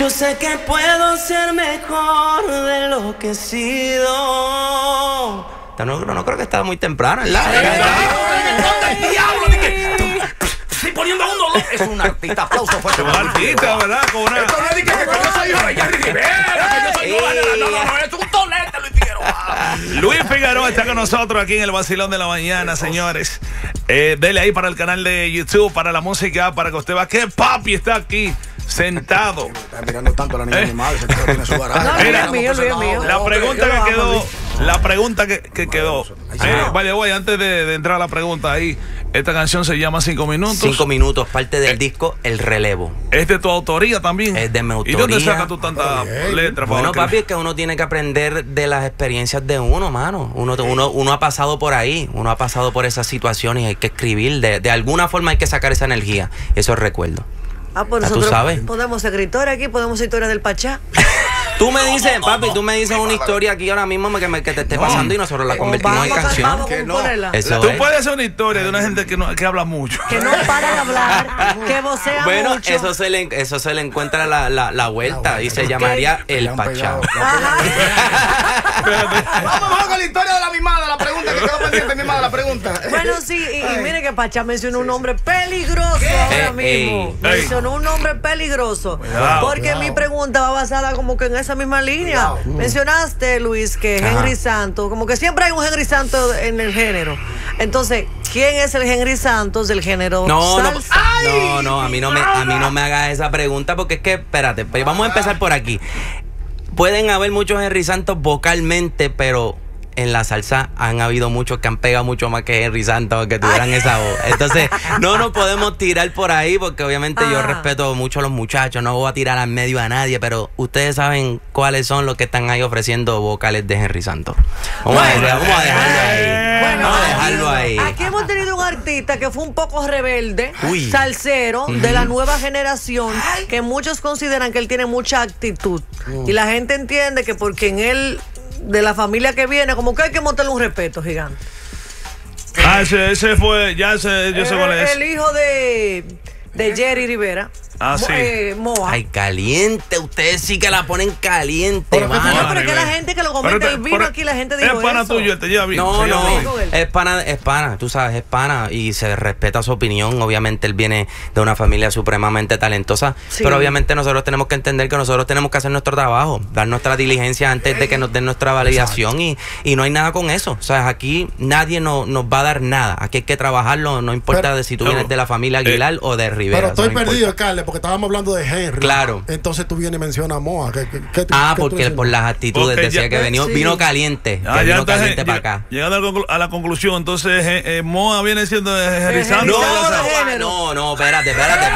Yo sé que puedo ser mejor de lo que he sido. No creo que está muy temprano, ¿verdad? ¡El diablo! Estoy poniendo a uno. Es un artista. Aplauso fuerte. Un artista, ¿verdad? Esto no es de que yo soy hijo de Jerry Rivera, que yo soy no, es un tolete, Luis Figueroa. Luis Figueroa está con nosotros aquí en el Vacilón de la Mañana, señores. Dele ahí para el canal de YouTube, para la música, para que usted vea que papi está aquí sentado. Está mirando tanto a la niña animal, se tiene su garaje. Mira, mío. La pregunta que quedó. Vaya, voy, antes de entrar a la pregunta ahí. Esta canción se llama 5 minutos. 5 minutos, parte del disco El Relevo. ¿Es de tu autoría también? Es de mi autoría. ¿Y dónde sacas tú tantas letras? Bueno, papi, es que uno tiene que aprender de las experiencias de uno, mano. Uno ha pasado por ahí, uno ha pasado por esas situaciones y hay que escribir. De alguna forma hay que sacar esa energía, esos recuerdos. Pues ¿tú nosotros sabes? podemos ser escritores aquí, podemos ser historias del Pachá. Tú me dices, papi, tú me dices una historia aquí ahora mismo que te esté pasando y nosotros la convertimos en canción. Tú puedes hacer una historia de una gente que habla mucho. Que no para de hablar, que vocea bueno, mucho. eso se le encuentra la vuelta y se llamaría El Pachá. Vamos con la historia de la mimada, la pregunta que quedó pendiente, mimada, la pregunta. Bueno, sí, y mire que Pachá mencionó un nombre peligroso ahora mismo. Mencionó un nombre peligroso. Porque mi pregunta va basada como que en esa misma línea. Mencionaste, Luis, que Henry Santos, como que siempre hay un Henry Santos en el género. Entonces, ¿quién es el Henry Santos del género salsa? No, a mí no me hagas esa pregunta porque es que, espérate, vamos a empezar por aquí. Pueden haber muchos Henry Santos vocalmente, pero en la salsa han habido muchos que han pegado mucho más que Henry Santos, que tuvieran esa voz. Entonces, no nos podemos tirar por ahí, porque obviamente yo respeto mucho a los muchachos, no voy a tirar al medio a nadie, pero ustedes saben cuáles son los que están ahí ofreciendo vocales de Henry Santos. Vamos a dejarlo ahí. Aquí hemos tenido un artista que fue un poco rebelde, salsero, de la nueva generación, que muchos consideran que él tiene mucha actitud. Y la gente entiende que porque en él, de la familia que viene, como que hay que montarle un respeto gigante. Ese fue, yo sé cuál es. El hijo de Jerry Rivera. Sí. Moa. Ay, caliente, ustedes sí que la ponen caliente, mano. No, pero es que la gente que lo comenta, él vino aquí, la gente dijo es pana eso. tuyo, te lleva bien. No, es pana, tú sabes, es pana y se respeta su opinión. Obviamente él viene de una familia supremamente talentosa, pero obviamente nosotros tenemos que entender que nosotros tenemos que hacer nuestro trabajo, dar nuestra diligencia antes de que nos den nuestra validación y no hay nada con eso. O sea, aquí nadie nos va a dar nada. Aquí hay que trabajarlo, no importa de si tú vienes de la familia Aguilar o de Rivera. Pero estoy perdido, Carles, porque estábamos hablando de Henry. Claro. Entonces tú vienes y mencionas a Moa. Porque por las actitudes decía que vino caliente. Vino caliente para acá. Llegando a la conclusión, entonces Moa viene siendo Henry Santos. No, espérate.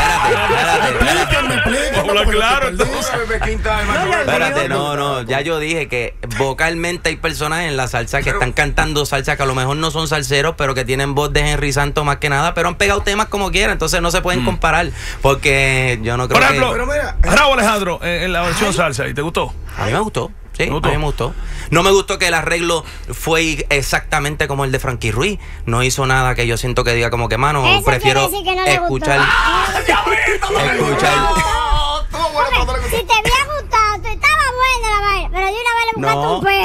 Claro, espérate, no. Ya yo dije que vocalmente hay personas en la salsa que están cantando salsa que a lo mejor no son salseros, pero que tienen voz de Henry Santos más que nada, pero han pegado temas como quieran, entonces no se pueden comparar. Porque yo no creo que... Por ejemplo, Raúl Alejandro en la versión salsa, ¿y te gustó? A mí me gustó. Sí, a mí me gustó. No me gustó que el arreglo fue exactamente como el de Frankie Ruiz. No hizo nada que yo siento que diga como que, mano, eso prefiero que no escuchar. Si te había gustado, estaba buena la vaina, pero de una vez le buscaste un pedo.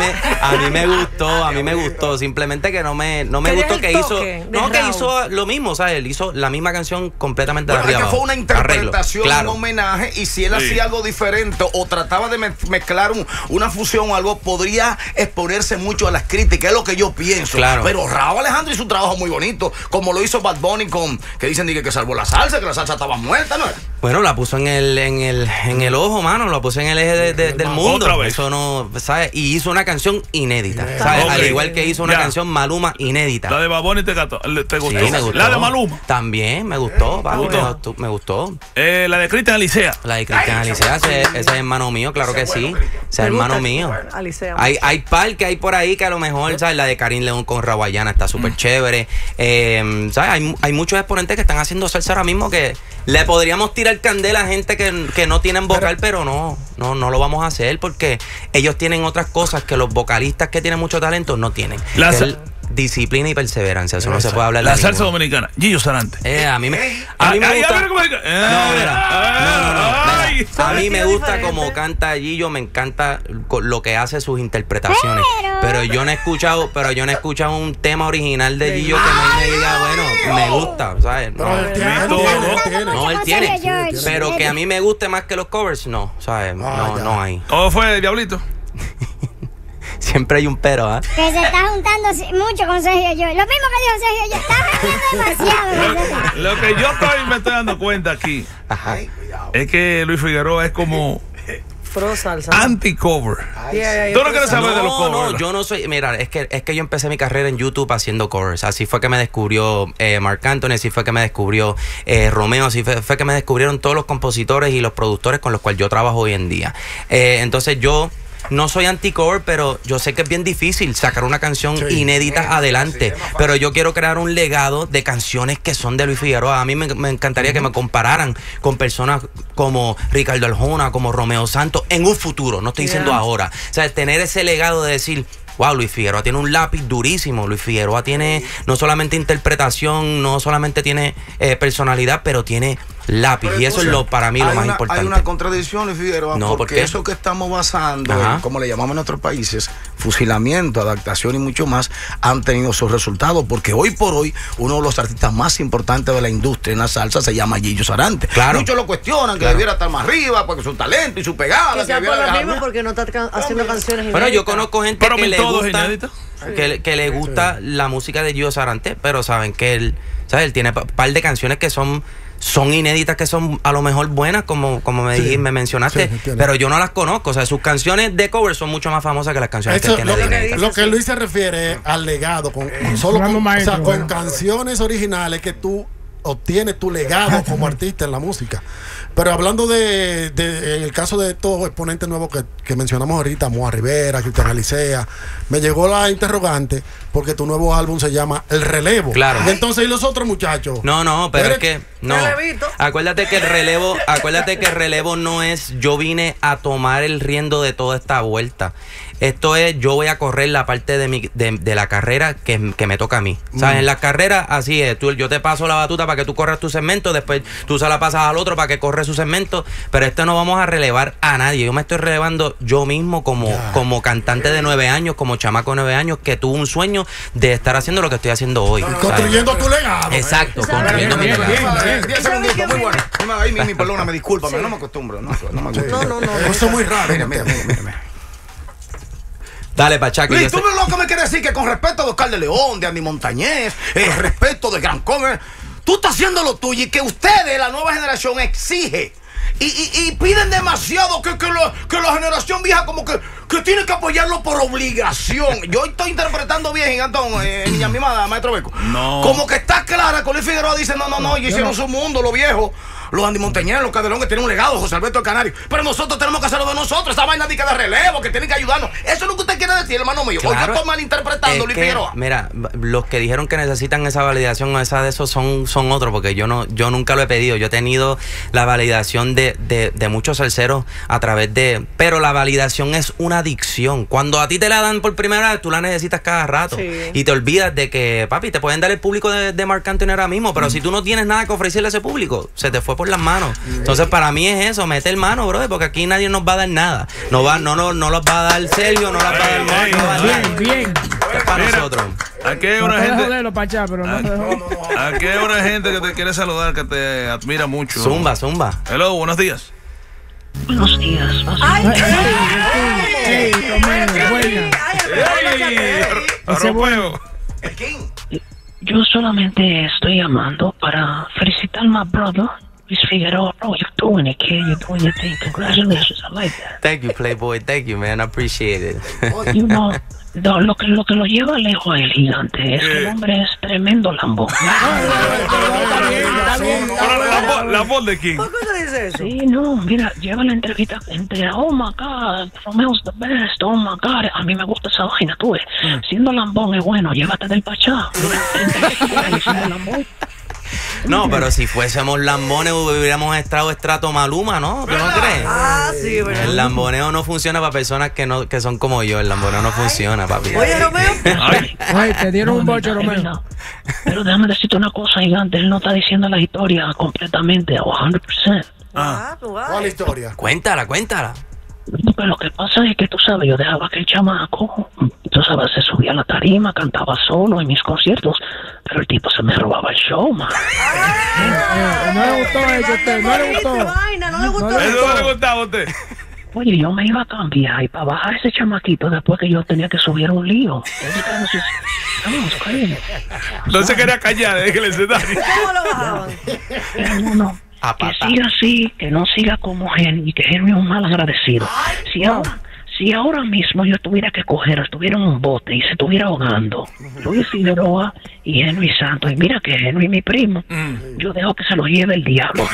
A mí me gustó. Simplemente que no me gustó que hizo. No, que hizo lo mismo, ¿sabes? Él hizo la misma canción completamente de arriba. Es que fue una interpretación, un homenaje, y si él hacía algo diferente o trataba de mezclar una fusión o algo, podría exponerse mucho a las críticas, es lo que yo pienso. Claro. Pero Raúl Alejandro hizo un trabajo muy bonito, como lo hizo Bad Bunny que dicen que salvó la salsa, que la salsa estaba muerta, ¿no? Bueno, la puso en el ojo, mano, la puso en el eje del mundo. Otra vez. Eso no, ¿sabes? Y hizo una canción inédita, ¿sabes? Al igual que hizo una canción Maluma inédita. La de Bad Bunny te gustó. Sí, me gustó. La de Maluma. También me gustó, me gustó. La de Cristian Alicea. La de Cristian Alicea, ese es hermano mío, claro que sí. Ese es hermano mío. Hay par que hay por ahí que a lo mejor, ¿sabes? La de Karim León con Rawayana está súper chévere. ¿Sabes? Hay muchos exponentes que están haciendo salsa ahora mismo que le podríamos tirar candela a gente que no tienen vocal, pero no lo vamos a hacer porque ellos tienen otras cosas que los vocalistas que tienen mucho talento no tienen. Disciplina y perseverancia, eso no se puede hablar de la salsa dominicana. Gillo Sarante. A mí me gusta. A mí me gusta como canta Gillo, me encanta lo que hace sus interpretaciones. Pero yo no he escuchado un tema original de Gillo que me diga, bueno, me gusta, ¿sabes? No, él tiene. Pero que a mí me guste más que los covers, no, ¿sabes? No hay. ¿Cómo fue, Diablito? Siempre hay un pero, ¿ah? Que se está juntando mucho con Sergio George. Lo mismo que dijo Sergio George, está bebiendo demasiado. Lo que yo me estoy dando cuenta aquí es que Luis Figueroa es como anti-cover. ¿Tú no quieres saber de los covers? No, yo no soy. Mira, es que yo empecé mi carrera en YouTube haciendo covers. Así fue que me descubrió Marc Anthony, así fue que me descubrió Romeo, así fue que me descubrieron todos los compositores y los productores con los cuales yo trabajo hoy en día. Entonces yo no soy anti-cover, pero yo sé que es bien difícil sacar una canción inédita adelante. Pero yo quiero crear un legado de canciones que son de Luis Figueroa. A mí me encantaría que me compararan con personas como Ricardo Arjona, como Romeo Santos, en un futuro, no estoy diciendo ahora. O sea, tener ese legado de decir, wow, Luis Figueroa tiene un lápiz durísimo. Luis Figueroa tiene no solamente interpretación, no solamente tiene personalidad, pero tiene lápiz. Y eso es para mí lo más importante. Hay una contradicción, Luis Figueroa, porque eso que estamos basando en, como le llamamos en otros países, fusilamiento, adaptación y mucho más, han tenido sus resultados, porque hoy por hoy uno de los artistas más importantes de la industria en la salsa se llama Gillo Sarante. Muchos lo cuestionan, que debiera estar más arriba, porque su talento y su pegada. Quizá por lo mismo, porque no está haciendo canciones inéditas. Bueno, yo conozco gente que le gusta la música de Gillo Sarante, pero saben que él tiene un par de canciones que son inéditas, que son a lo mejor buenas, como me mencionaste, pero yo no las conozco. O sea, sus canciones de cover son mucho más famosas que las canciones que tiene inéditas. Lo que Luis se refiere al legado, con canciones originales que tú obtienes tu legado como artista en la música. Pero hablando en el caso de estos exponentes nuevos que mencionamos ahorita, Moa Rivera, Cristian Alicea, me llegó la interrogante porque tu nuevo álbum se llama El Relevo. Claro. Entonces, ¿y los otros muchachos? No, pero es que no. Acuérdate que el relevo no es yo vine a tomar el riendo de toda esta vuelta. Esto es, yo voy a correr la parte de la carrera que me toca a mí. ¿Sabes? En la carrera, así es. Yo te paso la batuta para que tú corras tu segmento, después tú se la pasas al otro para que corre su segmento, pero no vamos a relevar a nadie. Yo me estoy relevando yo mismo como cantante de 9 años, como chamaco de 9 años, que tuvo un sueño de estar haciendo lo que estoy haciendo hoy. Construyendo tu legado. Exacto, construyendo mi legado. 10 segunditos, muy bueno. Ahí, perdóname, discúlpame, no me acostumbro. No. Eso es muy raro. Mira. Dale, Pachaco. Luis, tú lo que me quieres decir que con respeto de Oscar de León, de Andy Montañez, respeto de Gran Comer, tú estás haciendo lo tuyo y que ustedes, la nueva generación, exige y piden demasiado que la generación vieja como que tiene que apoyarlo por obligación. Yo estoy interpretando bien, Antón, niña mimada, maestro Beco. No. Como que está clara que Luis Figueroa dice, no, ellos hicieron su mundo, lo viejo. Los Andy Montañez, los Calderón, que tienen un legado, José Alberto el Canario. Pero nosotros tenemos que hacerlo de nosotros. Esa vaina de relevo, que tienen que ayudarnos. Eso es lo que usted quiere decir, hermano mío. Claro, hoy yo estoy malinterpretando, Luis Figueroa. Mira, los que dijeron que necesitan esa validación o esa de esos son otros, porque yo nunca lo he pedido. Yo he tenido la validación de muchos salseros a través de... Pero la validación es una adicción. Cuando a ti te la dan por primera vez, tú la necesitas cada rato. Sí. Y te olvidas de que, papi, te pueden dar el público de Marc Anthony ahora mismo, pero si tú no tienes nada que ofrecerle a ese público, se te fue por las manos. Entonces, para mí es eso, meter mano, brother, porque aquí nadie nos va a dar nada. No los va a dar Sergio, no las va a dar Marc. Bien. Es para nosotros. Aquí hay una gente que te quiere saludar, que te admira mucho. Zumba. Hello, buenos días. Buenos días. Yo solamente estoy llamando para felicitar a mi brother Luis Figueroa. Oh, you're doing it, kid. You're doing your thing. Congratulations. I like that. Thank you, Playboy. Thank you, man. I appreciate it. You know, lo que lo lleva lejos a el gigante es que el hombre es tremendo lambón. ¿La voz de quién? ¿Por qué te dice eso? Sí, no, mira, lleva la entrevista entre oh my God, Romeo's the best, oh my God, a mí me gusta esa vaina, tú ves. Siendo lambón es bueno, llévate del Pachá. Siendo lambón. No, pero si fuésemos lambones hubiéramos estrato Maluma, ¿no? ¿Tú no crees? Ah, sí, ¿verdad? El lamboneo no funciona para personas que son como yo. El lamboneo no funciona, papi. Oye, Romeo. Ay, te dieron un boche, Romeo. Pero déjame decirte una cosa, gigante. Él no está diciendo la historia completamente, 100%. ¿Cuál historia? Cuéntala. Pero lo que pasa es que tú sabes, yo dejaba que el chamaco, tú sabes, se subía a la tarima, cantaba solo en mis conciertos, pero el tipo se me robaba el show, man. No le gustó eso a usted, no le gustó. No le gustó. Eso no le gustaba a usted. Oye, yo me iba a cambiar y para bajar ese chamaquito después que yo tenía que subir un lío. No se quería callar, que le escenario. ¿Cómo lo bajaban? No. Que siga así, que no siga como Henry, que Henry es un mal agradecido. Si ahora mismo yo tuviera que estuviera en un bote y se estuviera ahogando, Luis Figueroa y Henry Santos, y mira que Henry mi primo, yo dejo que se lo lleve el diablo.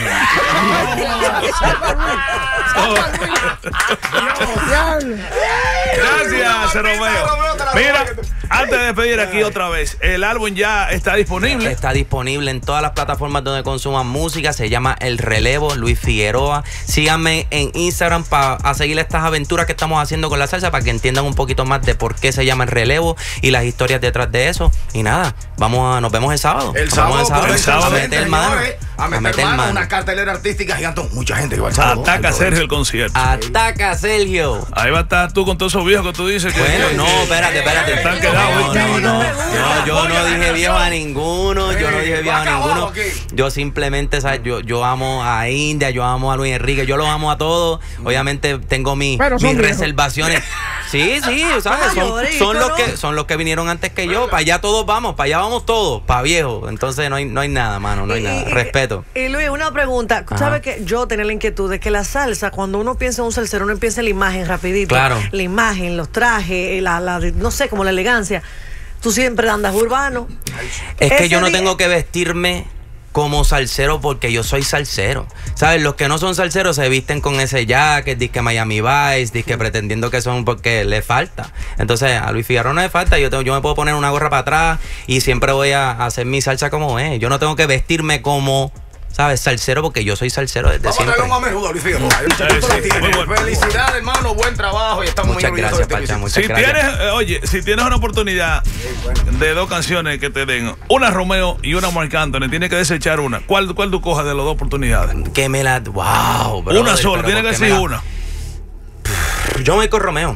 Gracias, Romeo. Mira, antes de despedir aquí otra vez, el álbum ya está disponible. Está disponible en todas las plataformas donde consuman música. Se llama El Relevo, Luis Figueroa. Síganme en Instagram para seguir estas aventuras que estamos haciendo con la salsa, para que entiendan un poquito más de por qué se llama El Relevo y las historias detrás de eso. Y nada, nos vemos el sábado. El sábado, a meter mano. A meter mano, una cartelera artística gigante. Mucha gente que va al sábado. Ataca Sergio el concierto. Ataca Sergio. Ahí va a estar tú con todos esos viejos que tú dices. Bueno, no, espérate. Están quedados. Yo no dije viejo a ninguno. Yo simplemente, ¿sabes? Yo amo a India, yo amo a Luis Enrique, yo los amo a todos. Obviamente tengo mis reservaciones. Sí, ¿sabes? Son los que vinieron antes que yo. Para allá todos vamos, para allá vamos todos, para viejo. Entonces no hay nada, mano, no hay nada. Respeto. Y Luis, una pregunta. ¿Sabes que yo tenía la inquietud de que la salsa, cuando uno piensa en un salsero, uno piensa en la imagen rapidito? Claro. La imagen, los trajes, no sé, como la elegancia. Tú siempre andas urbano. Es que yo no tengo que vestirme como salsero porque yo soy salsero. ¿Sabes? Los que no son salseros se visten con ese jacket, disque Miami Vice, disque pretendiendo que son porque le falta. Entonces a Luis Figueroa no le falta. Yo me puedo poner una gorra para atrás y siempre voy a hacer mi salsa como es. Yo no tengo que vestirme como, ¿sabes? Salsero, porque yo soy salsero desde siempre. Vamos a traer un mamejudo, Luis Figueroa. Felicidades, hermano. Buen trabajo y estamos muy orgullosos de ti. Si tienes una oportunidad de dos canciones que te den, una Romeo y una Marc Anthony, tienes que desechar una. ¿Cuál tú cojas de las dos oportunidades? Que me la... ¡Wow! Brother, una sola, tienes que decir una. Yo me voy con Romeo.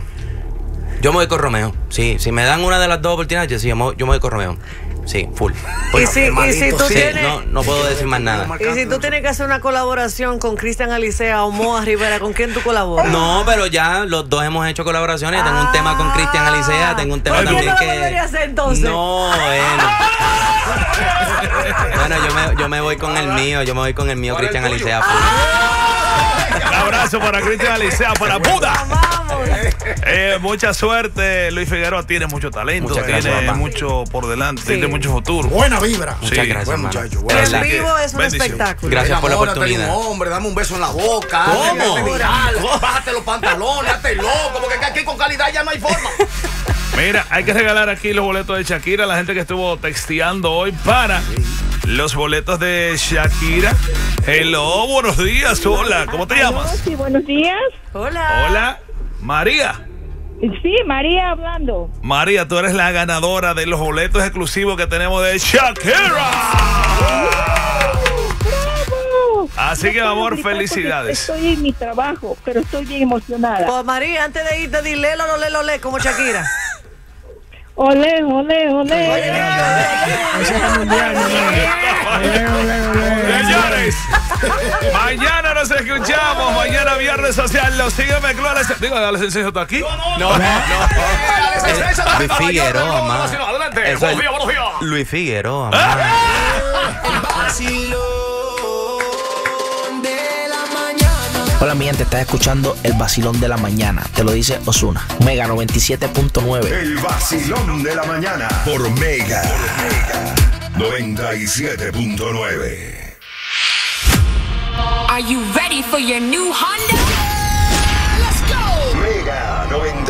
Sí, si me dan una de las dos oportunidades, yo me voy con Romeo. Sí, full. Y si tú tienes... No puedo decir más nada. Y si tú tienes que hacer una colaboración con Cristian Alicea o Moa Rivera, ¿con quién tú colaboras? No, pero ya los dos hemos hecho colaboraciones. Tengo un tema con Cristian Alicea, tengo un tema también que... ¿Quién lo debería hacer entonces? No, bueno, yo me voy con el mío, Cristian Alicea. Un abrazo para Cristian Alicea, para Buda. Mucha suerte. Luis Figueroa tiene mucho talento, tiene mucho por delante, tiene mucho futuro. Buena vibra. Muchas gracias, buen muchacho. En vivo es un espectáculo. Gracias por la oportunidad. Hombre, dame un beso en la boca. ¿Cómo? Bájate los pantalones, hazte loco, porque aquí con calidad ya no hay forma. Mira, hay que regalar aquí los boletos de Shakira a la gente que estuvo texteando hoy para los boletos de Shakira. Hello, buenos días, hola, ¿cómo te llamas? Sí, buenos días. Hola, María. Sí, María hablando. María, tú eres la ganadora de los boletos exclusivos que tenemos de Shakira. ¡Bravo! Así que, amor, felicidades. Estoy en mi trabajo, pero estoy bien emocionada. Pues María, antes de irte, dile lo como Shakira. Olé, olé, olé. Señores, mañana nos escuchamos. Mañana viernes social. Los sígueme, Clora. Digo, ¿la licencia está aquí? No. Luis Figueroa, más. Adelante. Luis Figueroa, Hola mi gente, estás escuchando El Vacilón de la Mañana. Te lo dice Ozuna. Mega 97.9. El Vacilón de la Mañana por Mega 97.9. Are you ready for your new Honda? Let's go. Mega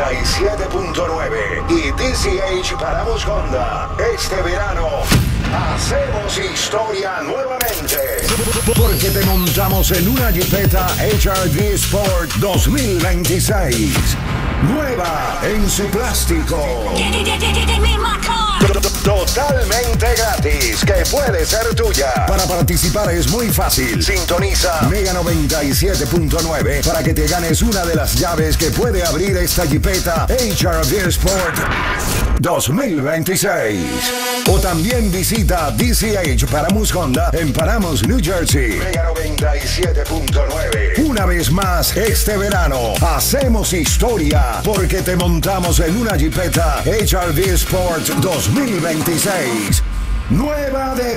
97.9 y DCH Paramos Honda. Este verano hacemos historia nuevamente. Porque te montamos en una Jeepeta HRV Sport 2026. Nueva en su plástico. Give me my car. Totalmente gratis, que puede ser tuya. Para participar es muy fácil. Sintoniza Mega 97.9 para que te ganes una de las llaves que puede abrir esta Jeepeta HR-V Sport 2026. O también visita DCH Paramus Honda en Paramus, New Jersey. Mega 97.9. Una vez más, este verano hacemos historia porque te montamos en una Jeepeta HR-V Sport 2026. Nueva de